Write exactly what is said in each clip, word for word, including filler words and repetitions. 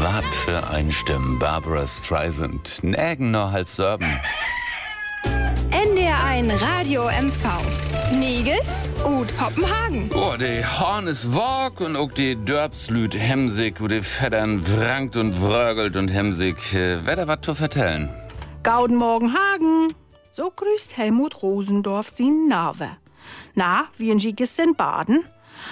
Wat für ein Stimm, Barbara Streisand, Nägen noch halb Sorben. N D R eins Radio M V. Niges und Hoppenhagen. Oh, die Horn ist Walk und auch die Dörbslüt hemsig, wo die Feddern wrangt und wrögelt und hemsig. Äh, wer da wat zu vertellen? Gauden Morgen Hagen. So grüßt Helmut Rosendorf sin Nave. Na, wie in gestern baden?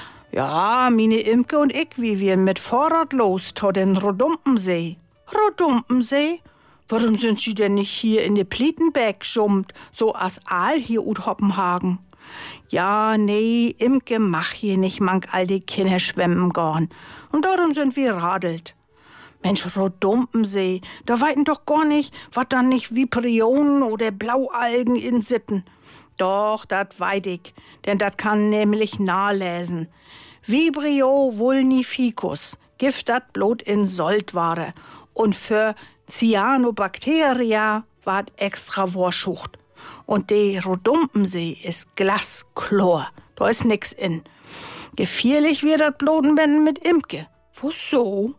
Ja, meine Imke und ich, wie wir mit Vorrat los to den Rodumpensee. Rodumpensee? Warum sind sie denn nicht hier in de Plietenberg schummt, so as Aal hier ut Hoppenhagen? Ja, nee, Imke mach hier nicht mank all die Kinder schwemmen gorn. Und darum sind wir radelt. Mensch, Rodumpensee, da weiten doch gar nicht, wat dann nicht Vibrionen oder Blaualgen in Sitten. Doch, dat weit ich, denn dat kann nämlich nahläsen. Vibrio vulnificus, Gift dat blot in Soldware. Und für Cyanobacteria ward extra Worschucht. Und de Rodumpensee ist Glaschlor, da ist nix in. Gefährlich wird dat Blodenbänden mit Imke. Wo so?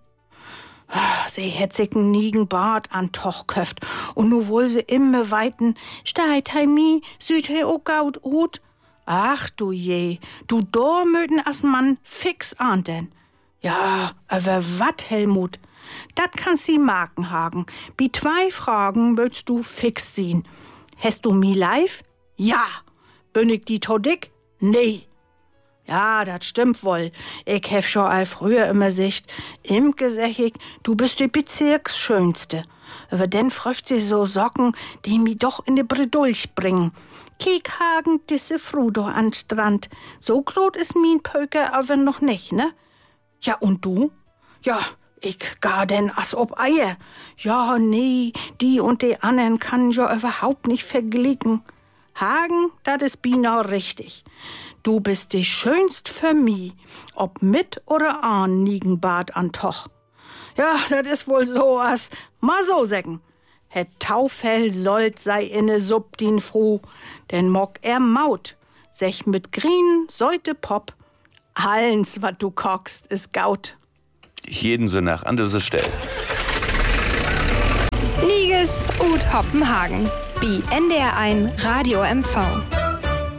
Sie hätt sich n nigen Bart an Tochköft und nu wohl sie immer weiten Steit heimi, süd he o gaut ut. Ach du je, du do möten as Mann fix ahnden. Ja, aber wat, Helmut? Dat kannst sie Marken hagen. Bi zwei Fragen willst du fix sehen. Hast du mi live? Ja. Bin ich die to dick? Nee. Ja, dat stimmt wohl. Ich hef schon all früher immer sicht. Imke sag ich, du bist die Bezirksschönste. Aber denn fröcht sie so Socken, die mi doch in de Bredulch bringen. Kiek hagen disse Frudo an Strand. So grot is min Pöker aber noch nicht, ne? Ja, und du? Ja, ich gar denn as ob Eier. Ja, nee, die und die anderen kann ja überhaupt nicht verglichen. Hagen, dat is bina richtig. Du bist die schönst für mi, ob mit oder an Niegenbart an Toch. Ja, dat is wohl so as, mal so sägen. Het Taufell sollt sei inne Subdin froh, denn mock er maut, sech mit Grien sollte Pop. Allens, wat du kockst, is gaut. Jeden so nach an diese Stelle. Niges und Hoppenhagen. Bi N D R eins Radio M V.